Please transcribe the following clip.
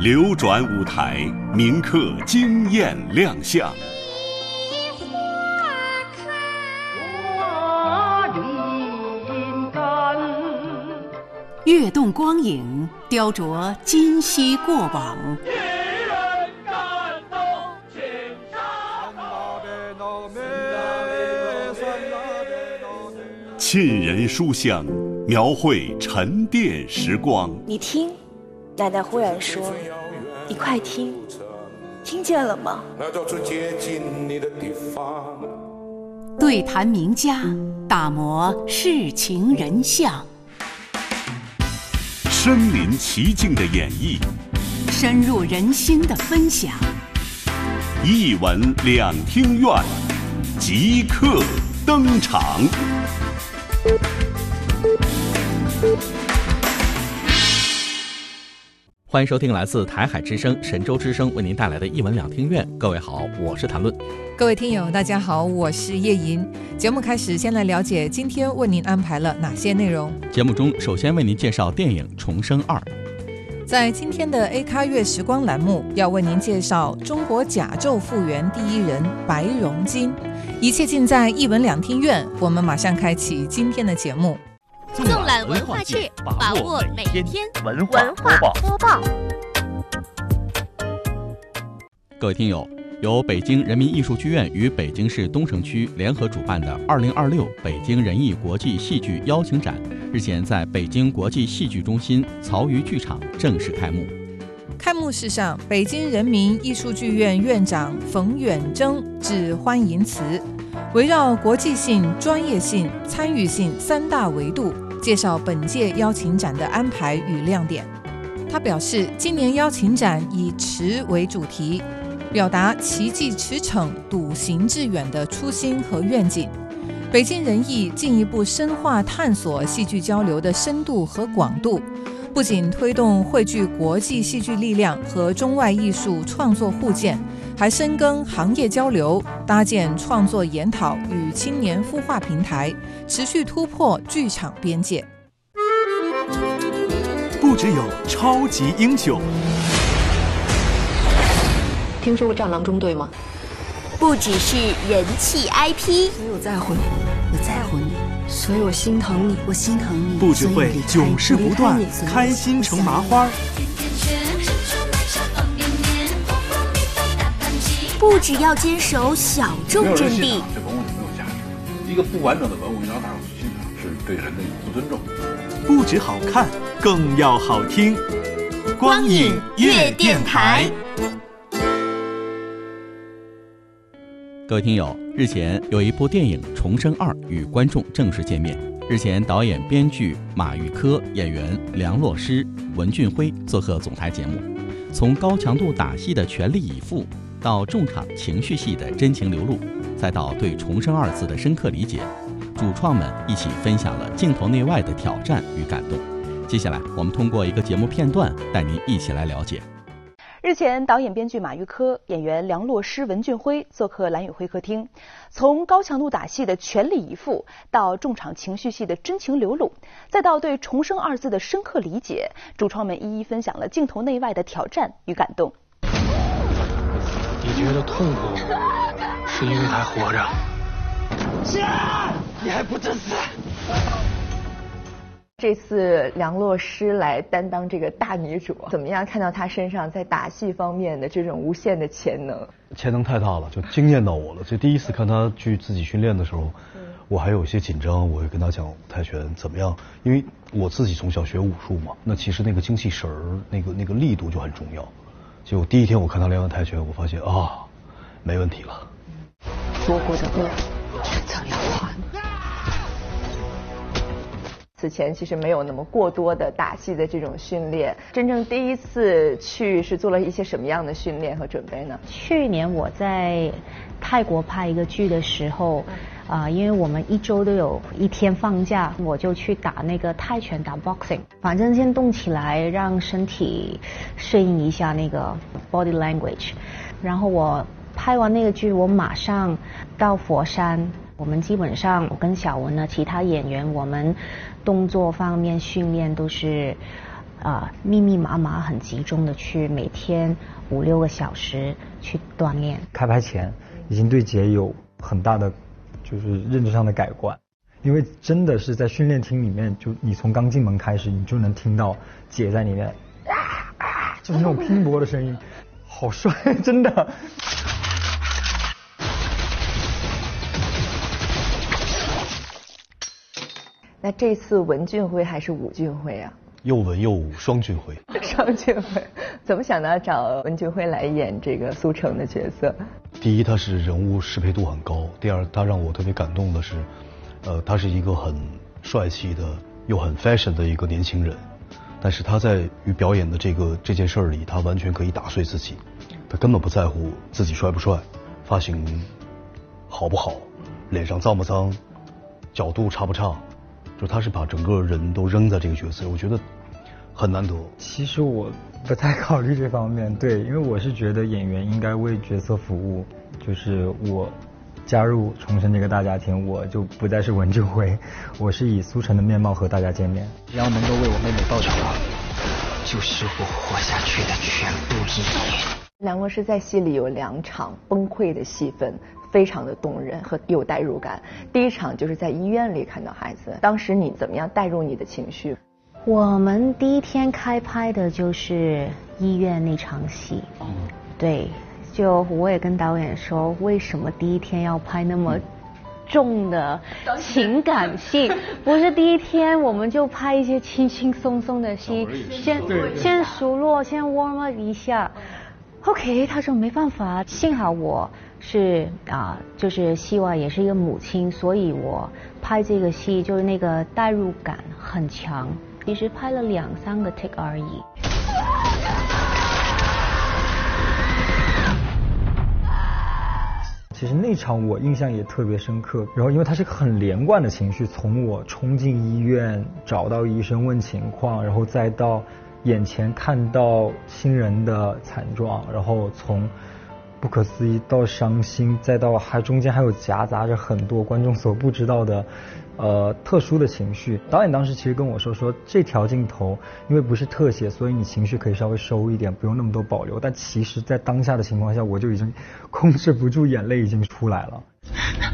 流转舞台，铭刻惊艳亮相。 跃动光影，雕琢今昔过往。 沁人书香，描绘沉淀时光。 你听，奶奶忽然说：“你快听，听见了吗？” 对谈名家，打磨世情人相。 身临其境的演绎， 深入人心的分享。 一闻两厅院，即刻登场。 欢迎收听来自台海之声、神州之声为您带来的一闻两厅院。各位好，我是谭论。 各位听友大家好，我是叶莹。节目开始，先来了解今天为您安排了哪些内容。 节目中首先为您介绍电影《重生2》。 在今天的 A 咖乐时光栏目，要为您介绍中国甲胄复原第一人白荣金。一切尽在一闻两厅院，我们马上开启今天的节目。 纵览文化界，把握每天文化播报。 各位听友，由北京人民艺术剧院与北京市东城区联合主办的2026北京人艺国际戏剧邀请展日前在北京国际戏剧中心曹禺剧场正式开幕。 开幕式上，北京人民艺术剧院院长冯远征致欢迎词，围绕国际性、专业性、参与性三大维度，介绍本届邀请展的安排与亮点。他表示，今年邀请展以驰为主题，表达奇迹驰骋、笃行致远的初心和愿景。北京人艺进一步深化探索戏剧交流的深度和广度，不仅推动汇聚国际戏剧力量和中外艺术创作互鉴，还深耕行业交流，搭建创作研讨与青年孵化平台，持续突破剧场边界。 不只有超级英雄， 听说过战狼中队吗？ 不只是人气 IP， 所以我在乎你，我在乎你，所以我心疼你，我心疼你。 不只会囧事不断，开心成麻花。 不只要坚守小众阵地， 这文物就没有价值。一个不完整的文物你让大伙去欣赏，是对人的不尊重。 不只好看，更要好听。光影乐电台。 各位听友，日前有一部电影《重生2》与观众正式见面。日前，导演、编剧马玉珂、演员梁洛施、文俊辉做客总台节目。从高强度打戏的全力以赴，到重场情绪戏的真情流露，再到对“重生”2字的深刻理解，主创们一起分享了镜头内外的挑战与感动。接下来，我们通过一个节目片段，带您一起来了解。 日前，导演、编剧马玉珂、演员梁洛施、文俊辉做客蓝宇会客厅。从高强度打戏的全力以赴，到重场情绪戏的真情流露，再到对“重生”二字的深刻理解，主创们一一分享了镜头内外的挑战与感动。 你觉得痛苦，是因为还活着？ 你还不真死！ 这次梁洛施来担当这个大女主，怎么样看到她身上在打戏方面的这种无限的潜能？ 潜能太大了，就惊艳到我了。就第一次看她去自己训练的时候，我还有一些紧张。我会跟她讲泰拳怎么样，因为我自己从小学武术嘛，那其实那个精气神儿，那个力度就很重要。结果第一天我看她练完泰拳，我发现啊，没问题了。 多过的恶，迟早要还。 此前其实没有那么过多的打戏的这种训练，真正第一次去是做了一些什么样的训练和准备呢？ 去年我在泰国拍一个剧的时候，因为我们一周都有一天放假，我就去打那个泰拳，打 boxing， 反正先动起来，让身体适应一下那个 body language。然后我拍完那个剧，我马上到佛山。我们基本上，我跟小文呢，其他演员，我们动作方面训练都是密密麻麻很集中的去每天5-6个小时去锻炼。 开拍前已经对姐有很大的就是认知上的改观，因为真的是在训练厅里面，就你从刚进门开始，你就能听到姐在里面就是那种拼搏的声音，好帅，真的。 那这次文俊辉还是武俊辉啊？ 又文又武，双俊辉。 双俊辉，怎么想到找文俊辉来演这个苏成的角色？ 第一，他是人物适配度很高；第二，他让我特别感动的是，他是一个很帅气的又很 fashion 的一个年轻人，但是他在于表演的这件事里，他完全可以打碎自己，他根本不在乎自己帅不帅，发型好不好，脸上脏不脏，角度差不差。就他是把整个人都扔在这个角色，我觉得很难得。 其实我不太考虑这方面，对，因为我是觉得演员应该为角色服务。就是我加入重生这个大家庭，我就不再是文俊辉，我是以苏成的面貌和大家见面。 只要能够为我妹妹报仇，就是我活下去的全部意义。 梁洛施在戏里有2场崩溃的戏份，非常的动人和有代入感。第一场就是在医院里看到孩子，当时你怎么样带入你的情绪？ 我们第一天开拍的就是医院那场戏，对，就我也跟导演说，为什么第一天要拍那么重的情感戏？不是第一天我们就拍一些轻轻松松的戏，先熟络，先 warm up 一下。OK， 他说没办法，幸好我是就是希望也是一个母亲，所以我拍这个戏就是那个代入感很强。其实拍了2-3个 take 而已。 其实那场我印象也特别深刻，然后因为它是个很连贯的情绪，从我冲进医院找到医生问情况，然后再到眼前看到亲人的惨状，然后从不可思议到伤心，再到中间还有夹杂着很多观众所不知道的特殊的情绪。导演当时其实跟我说这条镜头因为不是特写，所以你情绪可以稍微收一点，不用那么多保留。但其实在当下的情况下，我就已经控制不住眼泪已经出来了。